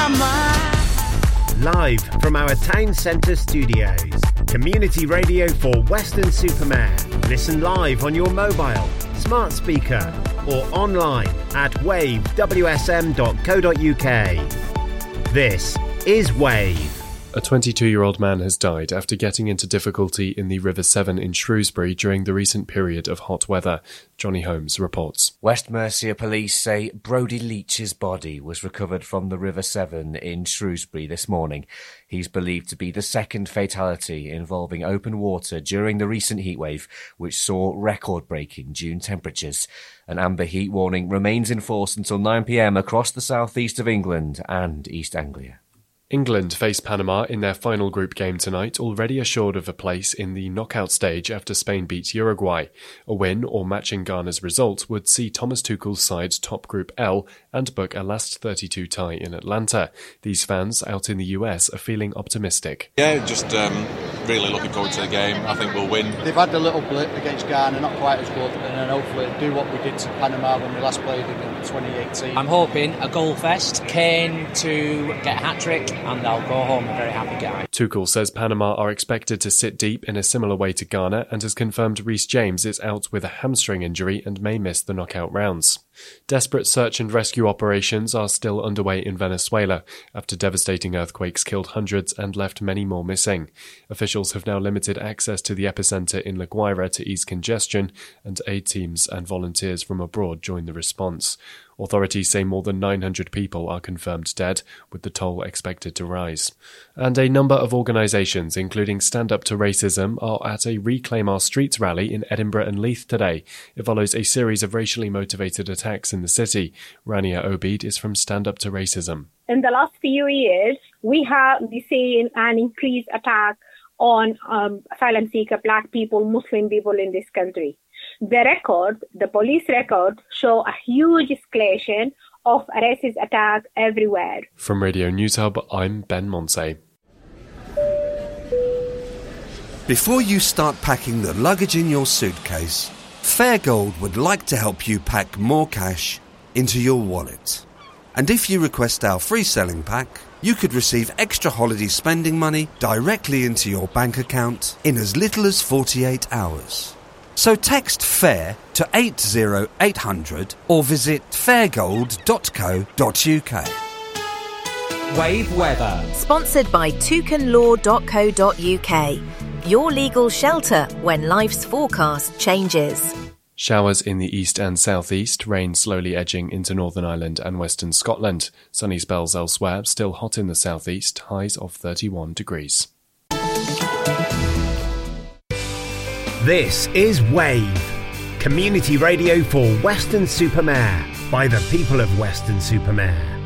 my mind. Live from our town centre studios, community radio for Weston-super-Mare. Listen live on your mobile, smart speaker or online at wavewsm.co.uk. This is Wave. A 22-year-old man has died after getting into difficulty in the River Severn in Shrewsbury during the recent period of hot weather. Johnny Holmes reports. West Mercia police say Brodie Leach's body was recovered from the River Severn in Shrewsbury this morning. He's believed to be the second fatality involving open water during the recent heatwave, which saw record-breaking June temperatures. An amber heat warning remains in force until 9 p.m. across the southeast of England and East Anglia. England face Panama in their final group game tonight, already assured of a place in the knockout stage after Spain beat Uruguay. A win or matching Ghana's result would see Thomas Tuchel's side top Group L and book a last 32 tie in Atlanta. These fans out in the US are feeling optimistic. Yeah, just really looking forward to the game. I think we'll win. They've had a little blip against Ghana, not quite as good, and then hopefully do what we did to Panama when we last played them in 2018. I'm hoping a goal fest, Kane to get a hat-trick, and I'll go home a very happy guy. Tuchel says Panama are expected to sit deep in a similar way to Ghana and has confirmed Reece James is out with a hamstring injury and may miss the knockout rounds. Desperate search and rescue operations are still underway in Venezuela after devastating earthquakes killed hundreds and left many more missing. Officials have now limited access to the epicenter in La Guaira to ease congestion, and aid teams and volunteers from abroad join the response. Authorities say more than 900 people are confirmed dead, with the toll expected to rise. And a number of organisations, including Stand Up to Racism, are at a Reclaim Our Streets rally in Edinburgh and Leith today. It follows a series of racially motivated attacks in the city. Rania Obeid is from Stand Up to Racism. In the last few years, we have seen an increased attack on asylum seeker, black people, Muslim people in this country. The police records show a huge escalation of racist attacks everywhere. From Radio News Hub, I'm Ben Monsey. Before you start packing the luggage in your suitcase, Fairgold would like to help you pack more cash into your wallet. And if you request our free selling pack, you could receive extra holiday spending money directly into your bank account in as little as 48 hours. So text FAIR to 80800 or visit fairgold.co.uk. Wave weather. Sponsored by toucanlaw.co.uk. Your legal shelter when life's forecast changes. Showers in the east and southeast, rain slowly edging into Northern Ireland and western Scotland. Sunny spells elsewhere, still hot in the southeast, highs of 31 degrees. This is Wave, community radio for Weston-super-Mare by the people of Weston-super-Mare.